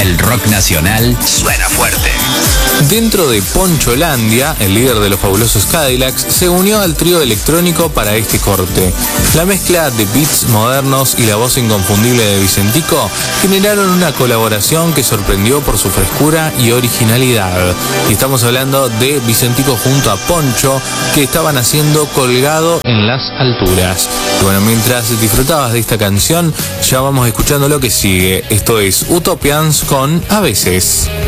El rock nacional suena fuerte. Dentro de Poncholandia, el líder de los fabulosos Cadillacs se unió al trío electrónico para este corte. La mezcla de beats modernos y la voz inconfundible de Vicentico generaron una colaboración que sorprendió por su frescura y originalidad. Y estamos hablando de Vicentico junto a Poncho, que estaban haciendo Colgado en las alturas. Y bueno, mientras disfrutabas de esta canción, ya vamos escuchando lo que sigue. Esto es Utopians con A veces.